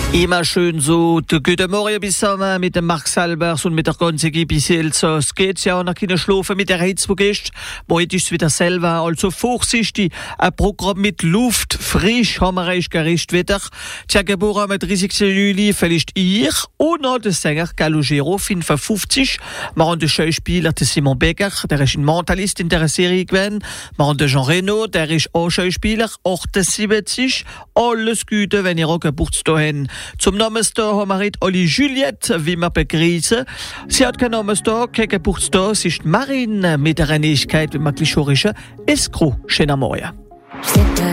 Immer schön so, der guten Morgen bis Sommer mit dem Marc Salbers und mit der ganzen Equipe so. Es geht ja auch noch keine Schlafen mit der Hitze, wo gehst. Heute ist es wieder selber, also vorsichtig. Ein Programm mit Luft, frisch, haben wir recht gerichtet wieder. Tja, geboren am 30. Juli, vielleicht ihr und noch der Sänger Calogero, 55. Wir haben den Schauspieler Simon Becker, der ist ein Mentalist in der Serie gewesen. Wir haben den Jean Reno, der ist auch Schauspieler, 78. Alles Gute, wenn ihr auch Geburtstag habt. Zum Namenstag haben wir heute Oli Juliette, wie wir begrüßen. Sie hat keinen Namenstag, kein Geburtstag. Sie ist Marine mit der Reinigkeit, wie man gleich schon ist. Escro, schöner Morgen.